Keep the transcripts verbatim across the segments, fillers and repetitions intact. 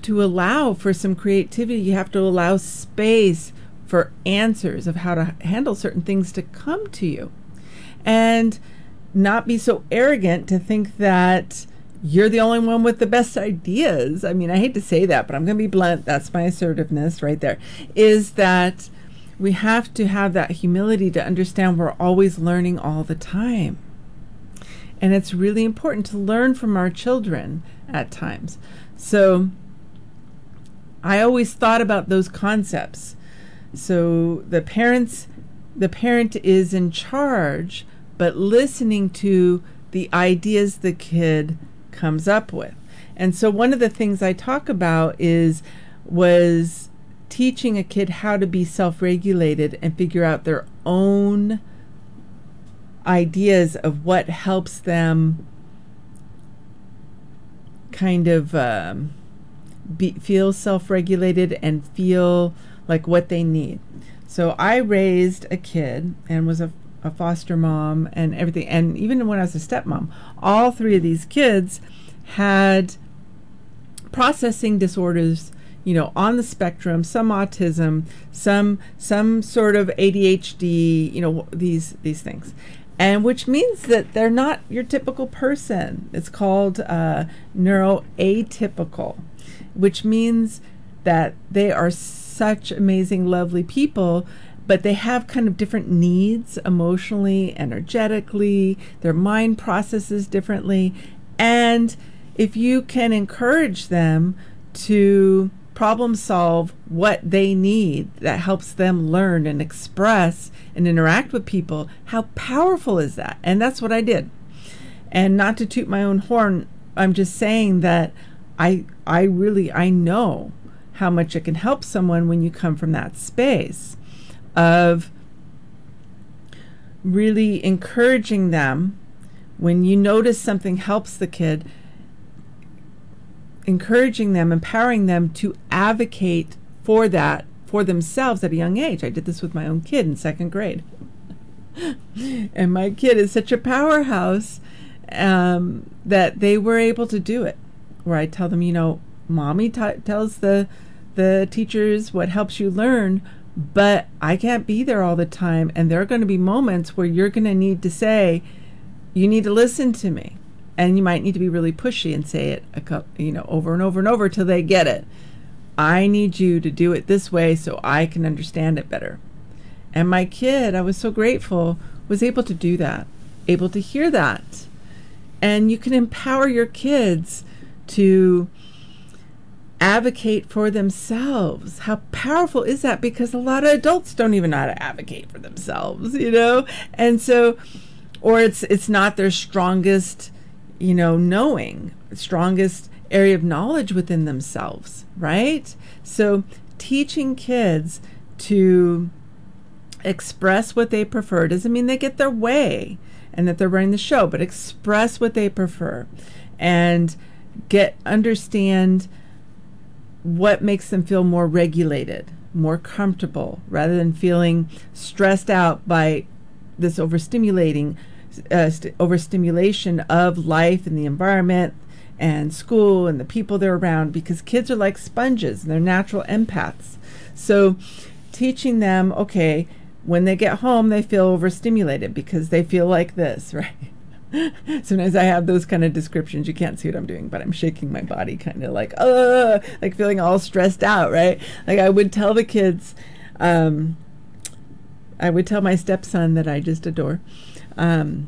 to allow for some creativity. You have to allow space for answers of how to handle certain things to come to you. And not be so arrogant to think that you're the only one with the best ideas. I mean, I hate to say that, but I'm going to be blunt. That's my assertiveness right there, is that we have to have that humility to understand we're always learning all the time. And it's really important to learn from our children at times. So I always thought about those concepts. So the parents, the parent is in charge, but listening to the ideas the kid comes up with. And so one of the things I talk about is was teaching a kid how to be self-regulated and figure out their own ideas of what helps them kind of um, be, feel self-regulated and feel like what they need. So I raised a kid and was a, a foster mom and everything. And even when I was a stepmom, all three of these kids had processing disorders, you know, on the spectrum, some autism, some some sort of A D H D, you know, these these things. And which means that they're not your typical person. It's called uh, neuroatypical, which means that they are such amazing, lovely people, but they have kind of different needs emotionally, energetically, their mind processes differently. And if you can encourage them to problem solve what they need, that helps them learn and express and interact with people, how powerful is that? And that's what I did. And not to toot my own horn, I'm just saying that I I really, I know how much it can help someone when you come from that space of really encouraging them. When you notice something helps the kid, encouraging them, empowering them to advocate for that for themselves at a young age. I did this with my own kid in second grade. And my kid is such a powerhouse um, that they were able to do it. Where I tell them, you know, mommy t- tells the the teachers what helps you learn, but I can't be there all the time. And there are going to be moments where you're going to need to say, you need to listen to me. And you might need to be really pushy and say it, a couple, you know, over and over and over till they get it. I need you to do it this way so I can understand it better. And my kid, I was so grateful, was able to do that, able to hear that. And you can empower your kids to advocate for themselves. How powerful is that? Because a lot of adults don't even know how to advocate for themselves, you know? And so, or it's it's not their strongest, you know, knowing, strongest area of knowledge within themselves, right? So teaching kids to express what they prefer doesn't mean they get their way and that they're running the show, but express what they prefer and get understand what makes them feel more regulated, more comfortable, rather than feeling stressed out by this overstimulating uh, st- overstimulation of life and the environment and school and the people they're around, because kids are like sponges and they're natural empaths. So teaching them, okay, when they get home, they feel overstimulated because they feel like this, right? Sometimes I have those kind of descriptions. You can't see what I'm doing, but I'm shaking my body kind of like, uh, like feeling all stressed out, right? Like I would tell the kids, um, I would tell my stepson that I just adore, um,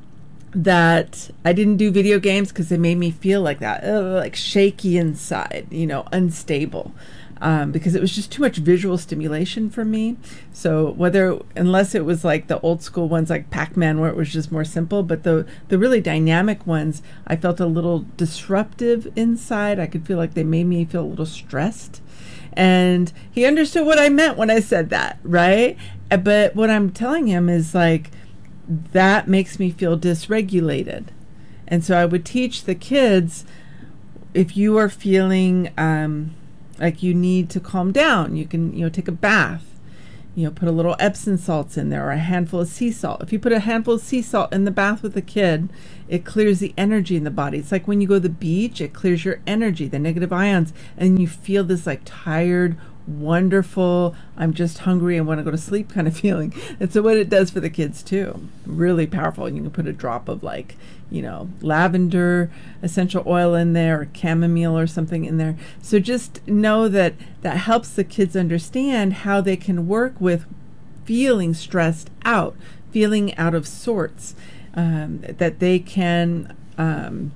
that I didn't do video games because they made me feel like that, uh, like shaky inside, you know, unstable. Um, because it was just too much visual stimulation for me. So whether, unless it was like the old school ones like Pac-Man where it was just more simple, but the the really dynamic ones, I felt a little disruptive inside. I could feel like they made me feel a little stressed. And he understood what I meant when I said that, right? But what I'm telling him is like, that makes me feel dysregulated. And so I would teach the kids, if you are feeling... Um, like you need to calm down, you can, you know, take a bath. you know, put a little Epsom salts in there or a handful of sea salt. If you put a handful of sea salt in the bath with a kid, it clears the energy in the body. It's like when you go to the beach, it clears your energy, the negative ions, and you feel this like tired, wonderful, I'm just hungry and want to go to sleep kind of feeling. And so what it does for the kids too, really powerful. And you can put a drop of like, you know, lavender essential oil in there or chamomile or something in there. So just know that that helps the kids understand how they can work with feeling stressed out, feeling out of sorts, um, that they can um,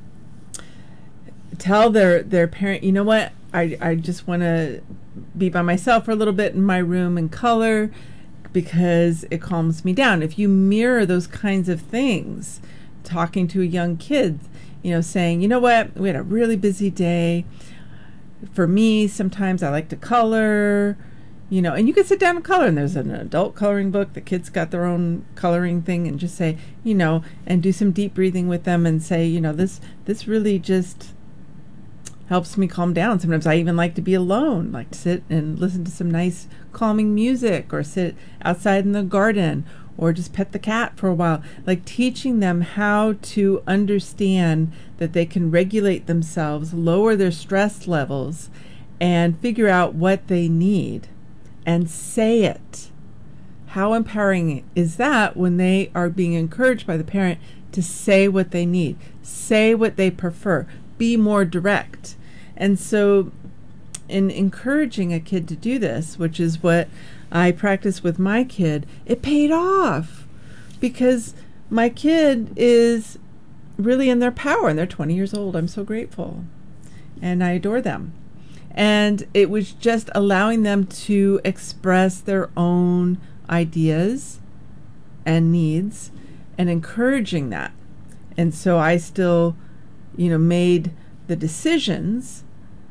tell their, their parent, you know what, I, I just want to be by myself for a little bit in my room and color because it calms me down. If you mirror those kinds of things, talking to a young kid, you know, saying, you know what, we had a really busy day. For me, sometimes I like to color, you know, and you can sit down and color, and there's an adult coloring book. The kids got their own coloring thing, and just say, you know, and do some deep breathing with them and say, you know, this, this really just helps me calm down. Sometimes I even like to be alone, like to sit and listen to some nice calming music or sit outside in the garden or just pet the cat for a while. Like teaching them how to understand that they can regulate themselves, lower their stress levels, and figure out what they need and say it. How empowering is that when they are being encouraged by the parent to say what they need, say what they prefer, be more direct. And so in encouraging a kid to do this, which is what I practice with my kid, it paid off because my kid is really in their power and they're twenty years old. I'm so grateful and I adore them. And it was just allowing them to express their own ideas and needs and encouraging that. And so I still, you know, made the decisions,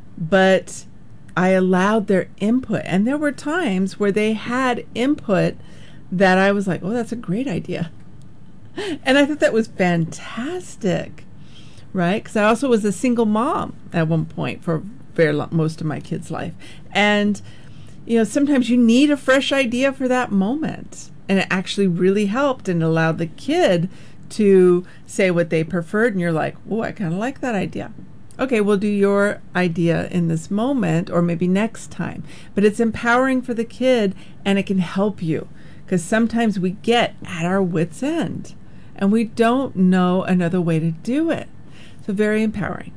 but I allowed their input. And there were times where they had input that I was like, oh, that's a great idea. And I thought that was fantastic, right? Because I also was a single mom at one point for very long, most of my kids' life. And, you know, sometimes you need a fresh idea for that moment. And it actually really helped and allowed the kid to say what they preferred. And you're like, oh, I kind of like that idea. Okay, we'll do your idea in this moment or maybe next time. But it's empowering for the kid and it can help you because sometimes we get at our wits' end and we don't know another way to do it. So very empowering.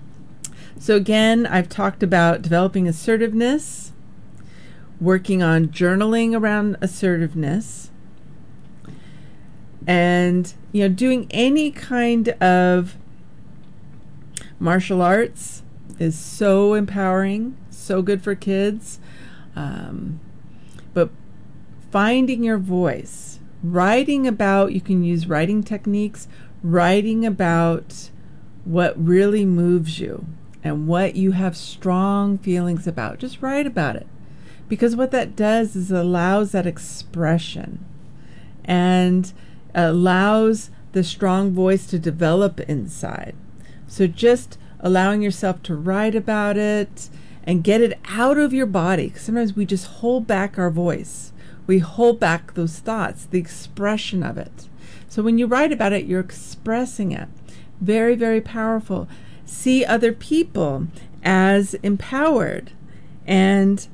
So again, I've talked about developing assertiveness, working on journaling around assertiveness, and you know, doing any kind of martial arts is so empowering, so good for kids. Um, but finding your voice, writing about, you can use writing techniques, writing about what really moves you and what you have strong feelings about. Just write about it. Because what that does is allows that expression and allows the strong voice to develop inside. So just allowing yourself to write about it and get it out of your body. 'Cause sometimes we just hold back our voice. We hold back those thoughts, the expression of it. So when you write about it, you're expressing it. Very, very powerful. See other people as empowered and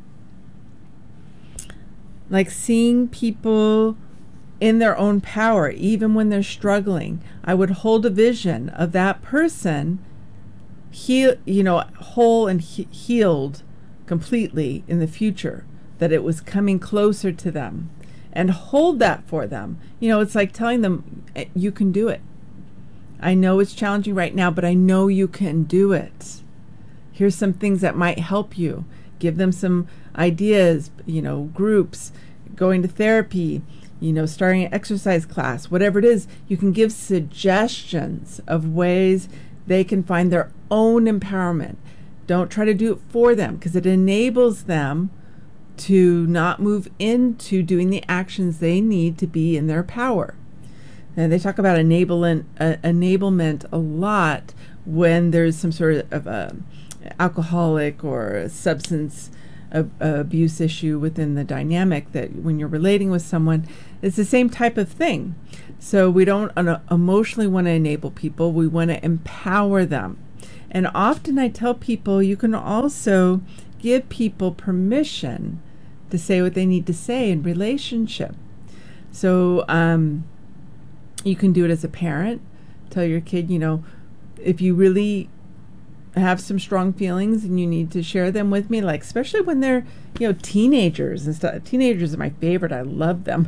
like seeing people in their own power, even when they're struggling. I would hold a vision of that person, heal, you know, whole and he- healed completely in the future, that it was coming closer to them, and hold that for them. You know, it's like telling them, you can do it. I know it's challenging right now, but I know you can do it. Here's some things that might help you. Give them some ideas, you know, groups, going to therapy, you know, starting an exercise class, whatever it is. You can give suggestions of ways they can find their own empowerment. Don't try to do it for them, because it enables them to not move into doing the actions they need to be in their power. And they talk about enablement, uh, enablement a lot when there's some sort of a alcoholic or a substance a, a abuse issue within the dynamic, that when you're relating with someone, it's the same type of thing. So we don't uh, emotionally want to enable people. We want to empower them. And often I tell people you can also give people permission to say what they need to say in relationship. So um, you can do it as a parent. Tell your kid, you know, if you really have some strong feelings and you need to share them with me, like especially when they're, you know, teenagers and stuff. Teenagers are my favorite. I love them.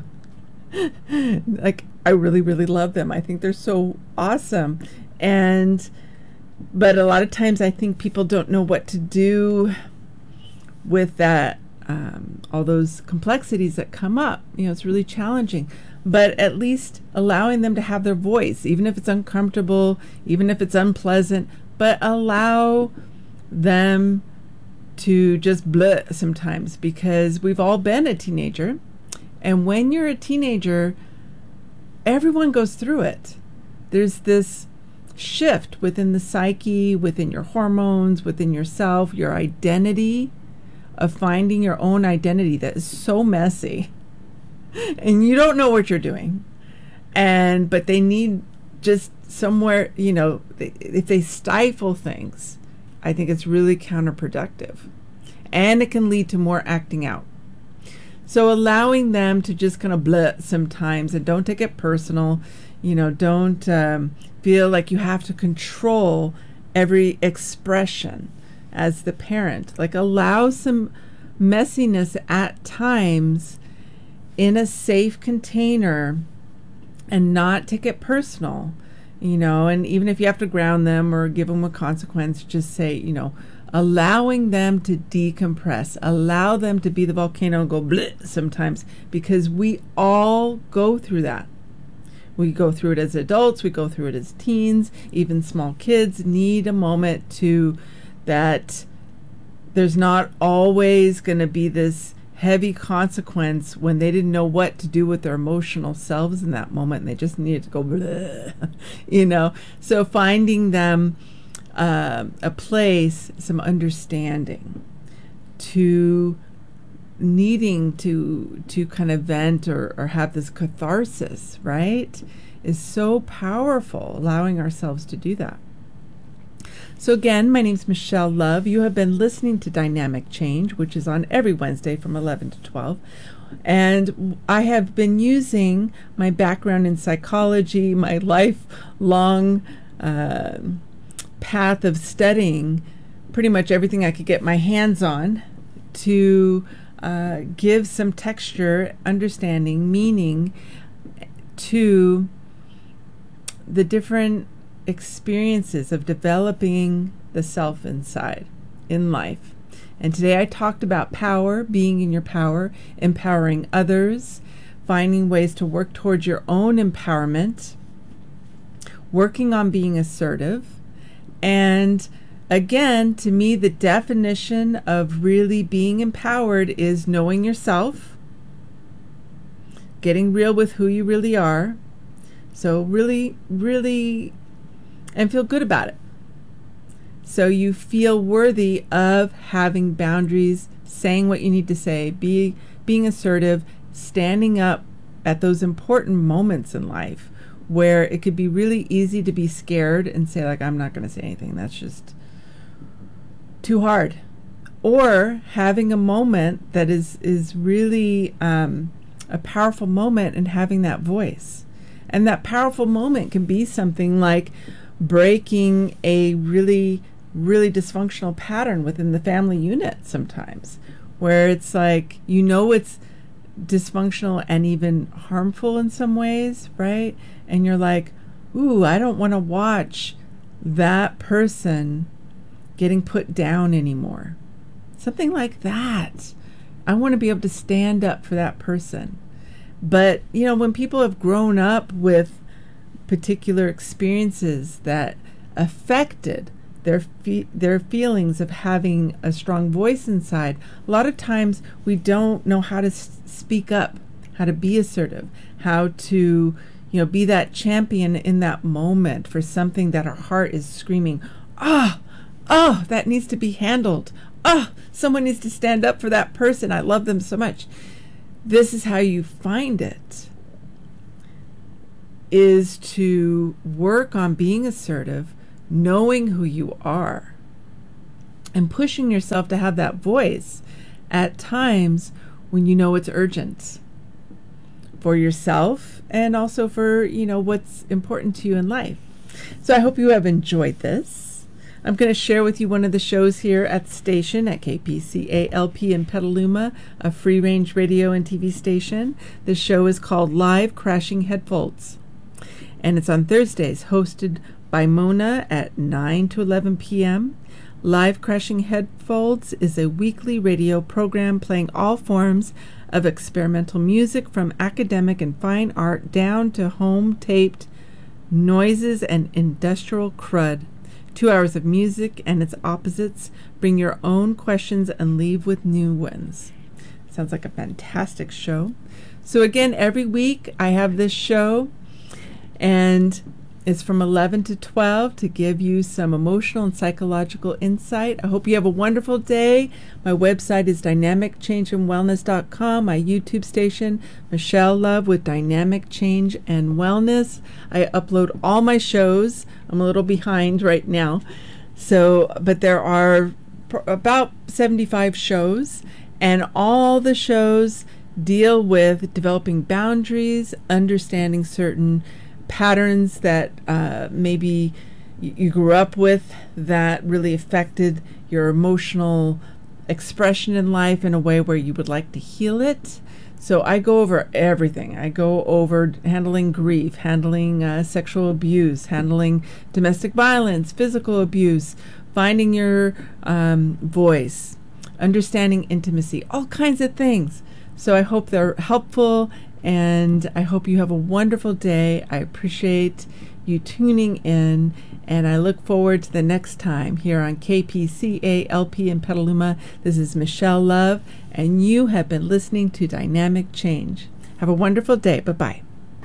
Like, I really, really love them. I think they're so awesome. And, but a lot of times I think people don't know what to do with that, um, all those complexities that come up. You know, it's really challenging. But at least allowing them to have their voice, even if it's uncomfortable, even if it's unpleasant, but allow them to just blah sometimes, because we've all been a teenager. And when you're a teenager, everyone goes through it. There's this shift within the psyche, within your hormones, within yourself, your identity, of finding your own identity that is so messy. And you don't know what you're doing. And but they need just somewhere, you know, they, if they stifle things, I think it's really counterproductive. And it can lead to more acting out. So allowing them to just kind of blah sometimes, and don't take it personal. You know, don't um, feel like you have to control every expression as the parent. Like, allow some messiness at times in a safe container and not take it personal, you know. And even if you have to ground them or give them a consequence, just say, you know, allowing them to decompress, allow them to be the volcano and go bleh sometimes, because we all go through that. We go through it as adults, we go through it as teens, even small kids need a moment to, that there's not always going to be this heavy consequence when they didn't know what to do with their emotional selves in that moment, and they just needed to go bleh, you know. So finding them uh, a place, some understanding to needing to to kind of vent or, or have this catharsis, right, is so powerful, allowing ourselves to do that. So again, my name's Michelle Love. You have been listening to Dynamic Change, which is on every Wednesday from eleven to twelve. And I have been using my background in psychology, my lifelong uh, path of studying pretty much everything I could get my hands on to uh, give some texture, understanding, meaning to the different experiences of developing the self inside in life. And today I talked about power, being in your power, empowering others, finding ways to work towards your own empowerment, working on being assertive. And again, to me, the definition of really being empowered is knowing yourself, getting real with who you really are. So really, really, and feel good about it. So you feel worthy of having boundaries, saying what you need to say, be, being assertive, standing up at those important moments in life where it could be really easy to be scared and say, like, I'm not going to say anything. That's just too hard. Or having a moment that is, is really um, a powerful moment and having that voice. And that powerful moment can be something like breaking a really, really dysfunctional pattern within the family unit sometimes, where it's like, you know, it's dysfunctional and even harmful in some ways, right? And you're like, ooh, I don't want to watch that person getting put down anymore. Something like that. I want to be able to stand up for that person. But, you know, when people have grown up with particular experiences that affected their fe- their feelings of having a strong voice inside, a lot of times we don't know how to s- speak up, how to be assertive, how to, you know, be that champion in that moment for something that our heart is screaming, ah, Oh, that needs to be handled. Oh, someone needs to stand up for that person. I love them so much. This is how you find it, is to work on being assertive, knowing who you are, and pushing yourself to have that voice at times when you know it's urgent for yourself and also for, you know, what's important to you in life. So I hope you have enjoyed this. I'm going to share with you one of the shows here at the station at K P C A L P in Petaluma, a free-range radio and T V station. The show is called Live Crashing Headfolds, and it's on Thursdays, hosted by Mona at nine to eleven p.m. Live Crashing Headfolds is a weekly radio program playing all forms of experimental music, from academic and fine art down to home-taped noises and industrial crud. Two hours of music and its opposites. Bring your own questions and leave with new ones. Sounds like a fantastic show. So again, every week I have this show, and it's from eleven to twelve to give you some emotional and psychological insight. I hope you have a wonderful day. My website is dynamic change and wellness dot com. My YouTube station, Michelle Love with Dynamic Change and Wellness. I upload all my shows. I'm a little behind right now. So, but there are pr- about seventy-five shows, and all the shows deal with developing boundaries, understanding certain patterns that uh, maybe you grew up with that really affected your emotional expression in life in a way where you would like to heal it. So I go over everything. I go over handling grief, handling uh, sexual abuse, handling domestic violence, physical abuse, finding your um, voice, understanding intimacy, all kinds of things. So I hope they're helpful, and I hope you have a wonderful day. I appreciate you tuning in, and I look forward to the next time here on K P C A L P in Petaluma. This is Michelle Love, and you have been listening to Dynamic Change. Have a wonderful day. Bye-bye.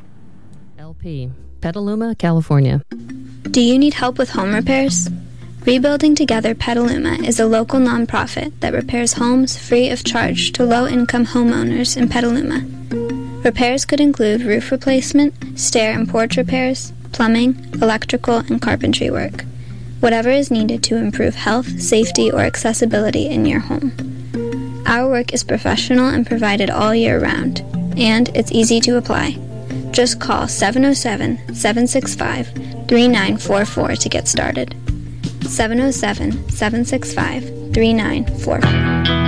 L P, Petaluma, California. Do you need help with home repairs? Rebuilding Together Petaluma is a local nonprofit that repairs homes free of charge to low-income homeowners in Petaluma. Repairs could include roof replacement, stair and porch repairs, plumbing, electrical, and carpentry work. Whatever is needed to improve health, safety, or accessibility in your home. Our work is professional and provided all year round, and it's easy to apply. Just call seven oh seven, seven six five, three nine four four to get started. seven oh seven, seven six five, three nine four four.